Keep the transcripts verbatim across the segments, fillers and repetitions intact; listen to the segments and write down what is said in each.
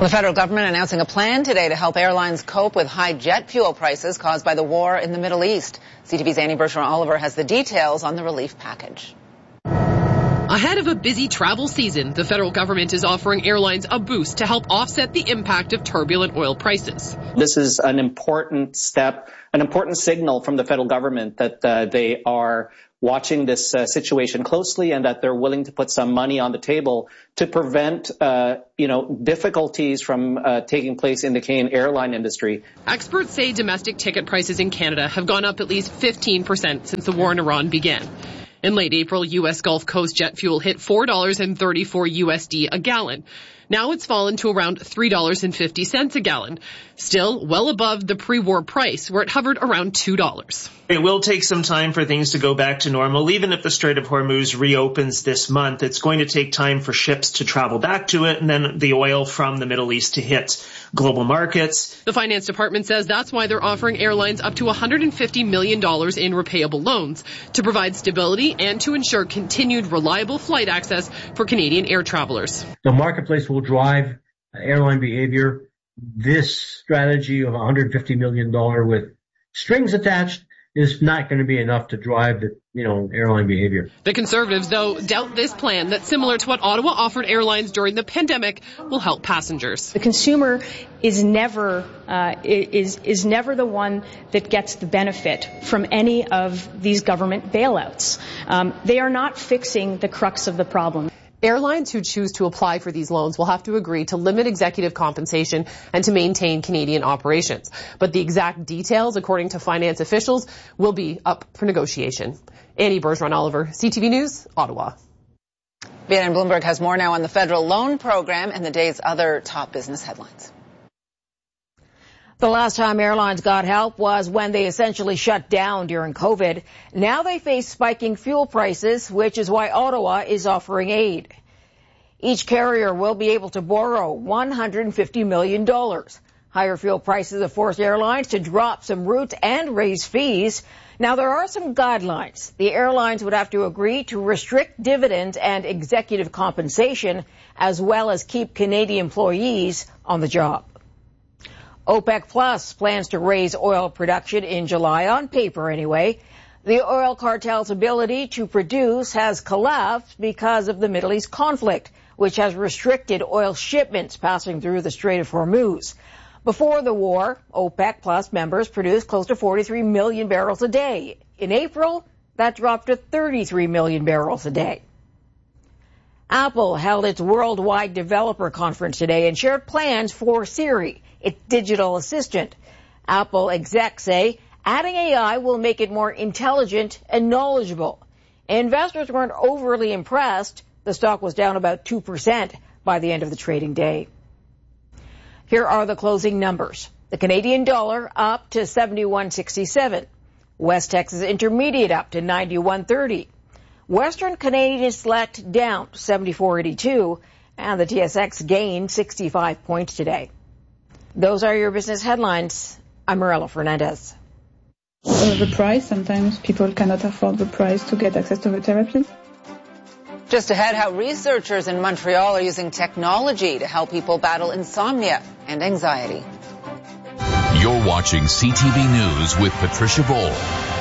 The federal government announcing a plan today to help airlines cope with high jet fuel prices caused by the war in the Middle East. C T V's Annie Bergeron-Oliver has the details on the relief package. Ahead of a busy travel season, the federal government is offering airlines a boost to help offset the impact of turbulent oil prices. This is an important step, an important signal from the federal government that uh, they are watching this uh, situation closely and that they're willing to put some money on the table to prevent, uh, you know, difficulties from uh, taking place in the Canadian airline industry. Experts say domestic ticket prices in Canada have gone up at least fifteen percent since the war in Iran began. In late April, U S Gulf Coast jet fuel hit four dollars and thirty-four U S D a gallon. Now it's fallen to around three dollars and fifty cents a gallon, still well above the pre-war price where it hovered around two dollars. It will take some time for things to go back to normal. Even if the Strait of Hormuz reopens this month, it's going to take time for ships to travel back to it and then the oil from the Middle East to hit global markets. The Finance Department says that's why they're offering airlines up to one hundred fifty million dollars in repayable loans to provide stability and to ensure continued reliable flight access for Canadian air travelers. The marketplace will drive airline behavior. This strategy of one hundred fifty million dollars with strings attached is not going to be enough to drive the, you know, airline behavior. The Conservatives, though, doubt this plan that, similar to what Ottawa offered airlines during the pandemic, will help passengers. The consumer is never uh, is is never the one that gets the benefit from any of these government bailouts. Um, they are not fixing the crux of the problem. Airlines who choose to apply for these loans will have to agree to limit executive compensation and to maintain Canadian operations. But the exact details, according to finance officials, will be up for negotiation. Annie Bergeron-Oliver, C T V News, Ottawa. B N N Bloomberg has more now on the federal loan program and the day's other top business headlines. The last time airlines got help was when they essentially shut down during COVID. Now they face spiking fuel prices, which is why Ottawa is offering aid. Each carrier will be able to borrow one hundred fifty million dollars. Higher fuel prices have forced airlines to drop some routes and raise fees. Now, there are some guidelines. The airlines would have to agree to restrict dividends and executive compensation, as well as keep Canadian employees on the job. OPEC Plus plans to raise oil production in July, on paper anyway. The oil cartel's ability to produce has collapsed because of the Middle East conflict, which has restricted oil shipments passing through the Strait of Hormuz. Before the war, OPEC Plus members produced close to forty-three million barrels a day. In April, that dropped to thirty-three million barrels a day. Apple held its worldwide developer conference today and shared plans for Siri, its digital assistant. Apple execs say adding A I will make it more intelligent and knowledgeable. Investors weren't overly impressed. The stock was down about two percent by the end of the trading day. Here are the closing numbers. The Canadian dollar up to seventy-one sixty-seven. West Texas Intermediate up to ninety-one thirty. Western Canadian Select down to seventy-four eighty-two. And the T S X gained sixty-five points today. Those are your business headlines. I'm Morella Fernandez. Uh, the price, sometimes people cannot afford the price to get access to the therapy. Just ahead, how researchers in Montreal are using technology to help people battle insomnia and anxiety. You're watching C T V News with Patricia Bowl.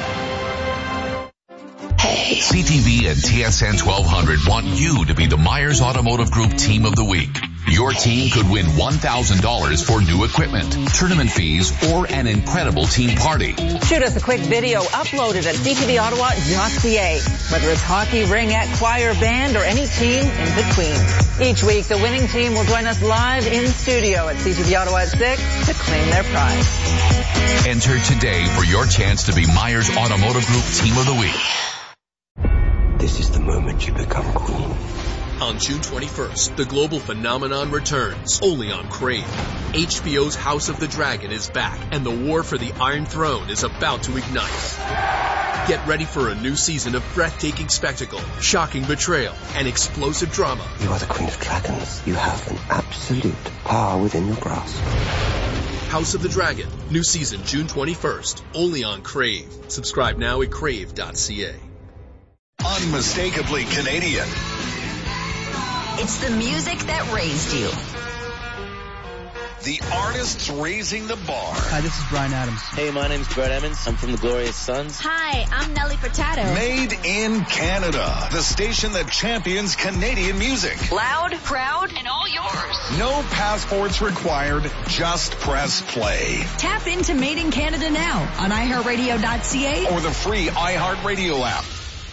Hey. C T V and T S N twelve hundred want you to be the Myers Automotive Group Team of the Week. Your team could win one thousand dollars for new equipment, tournament fees, or an incredible team party. Shoot us a quick video uploaded at c t v ottawa dot c a. Whether it's hockey, ringette, choir, band, or any team in between. Each week, the winning team will join us live in studio at C T V Ottawa at six to claim their prize. Enter today for your chance to be Myers Automotive Group Team of the Week. This is the moment you become queen. On June twenty-first, the global phenomenon returns, only on Crave. H B O's House of the Dragon is back, and the war for the Iron Throne is about to ignite. Get ready for a new season of breathtaking spectacle, shocking betrayal, and explosive drama. You are the Queen of Dragons. You have an absolute power within your grasp. House of the Dragon, new season June twenty-first, only on Crave. Subscribe now at crave dot c a. Unmistakably Canadian. It's the music that raised you. The artists raising the bar. Hi, this is Bryan Adams. Hey, my name's Brett Emmons. I'm from the Glorious Sons. Hi, I'm Nelly Furtado. Made in Canada. The station that champions Canadian music. Loud, proud, and all yours. No passports required. Just press play. Tap into Made in Canada now on i heart radio dot c a or the free iHeartRadio app.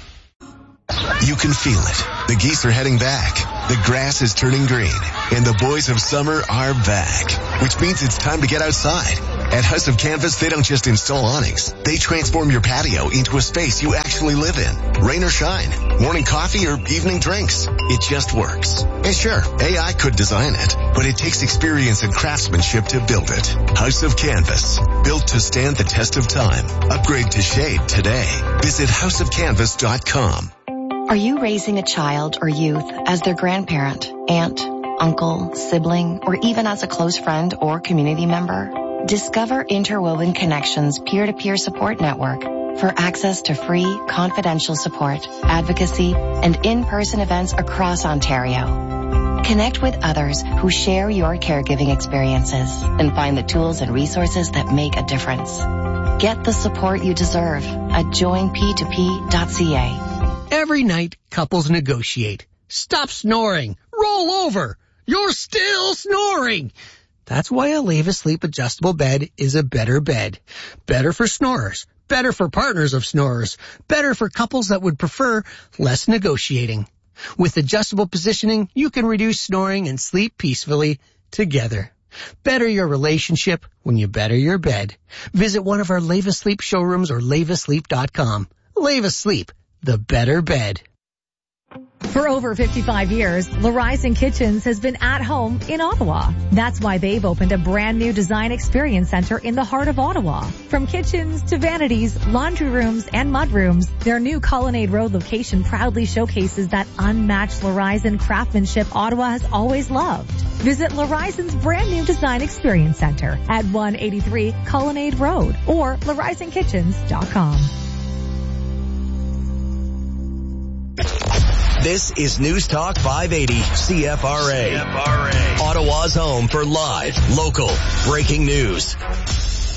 You can feel it. The geese are heading back. The grass is turning green. And the boys of summer are back. Which means it's time to get outside. At House of Canvas, they don't just install awnings. They transform your patio into a space you actually live in. Rain or shine, morning coffee or evening drinks. It just works. And sure, A I could design it, but it takes experience and craftsmanship to build it. House of Canvas, built to stand the test of time. Upgrade to shade today. Visit house of canvas dot com. Are you raising a child or youth as their grandparent, aunt, uncle, sibling, or even as a close friend or community member? Discover Interwoven Connections peer-to-peer support network for access to free, confidential support, advocacy, and in-person events across Ontario. Connect with others who share your caregiving experiences and find the tools and resources that make a difference. Get the support you deserve at join p two p dot c a. Every night, couples negotiate. Stop snoring. Roll over. You're still snoring. That's why a Leva Sleep adjustable bed is a better bed. Better for snorers. Better for partners of snorers. Better for couples that would prefer less negotiating. With adjustable positioning, you can reduce snoring and sleep peacefully together. Better your relationship when you better your bed. Visit one of our Leva Sleep showrooms or leva sleep dot com. Leva Sleep. The better bed. For over fifty-five years, Larizon Kitchens has been at home in Ottawa. That's why they've opened a brand new design experience center in the heart of Ottawa. From kitchens to vanities, laundry rooms, and mudrooms, their new Colonnade Road location proudly showcases that unmatched Larizon craftsmanship Ottawa has always loved. Visit Larizon's brand new design experience center at one eighty-three Colonnade Road or larizon kitchens dot com. This is News Talk five eighty C F R A. C F R A. Ottawa's home for live, local, breaking news.